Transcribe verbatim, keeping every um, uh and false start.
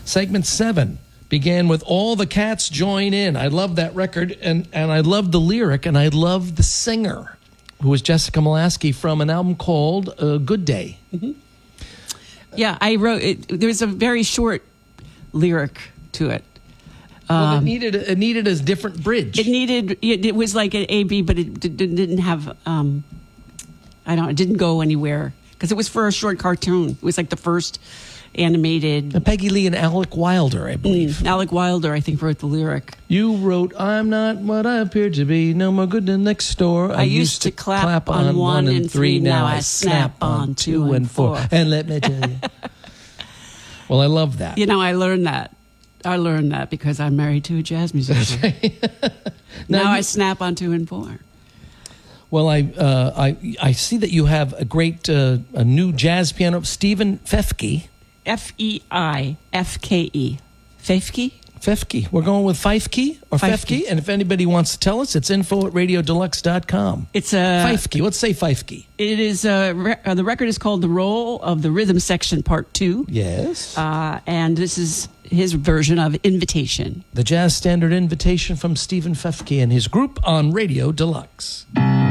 Segment seven began with All the Cats Join In. I love that record, and, and I love the lyric, and I love the singer, who was Jessica Molaskey from an album called uh, Good Day. Mm-hmm. Yeah, I wrote it. There's a very short lyric to it. Well, Um, it needed it needed a different bridge. It needed. It, it was like an A B, but it d- d- didn't have. Um, I don't. It didn't go anywhere because it was for a short cartoon. It was like the first animated. Uh, Peggy Lee and Alec Wilder, I believe. Mm, Alec Wilder, I think, wrote the lyric. You wrote, "I'm not what I appear to be. No more good than next door. I, I used to clap, clap on one and three. Now I snap on two and four. And let me tell you. Well, I love that. You know, I learned that. I learned that because I'm married to a jazz musician. now now you, I snap on two and four. Well, I uh, I I see that you have a great uh, a new jazz piano, Stephen Feifke. F E I F K E. Feifke? Feifke. We're going with Feifke or Feifke. And if anybody wants to tell us, it's info at radio deluxe dot com. It's a Feifke. Let's say Feifke. It is a re- uh, the record is called The Roll of the Rhythm Section Part Two. Yes. Uh, and this is his version of Invitation. The jazz standard Invitation from Stephen Feifke and his group on Radio Deluxe.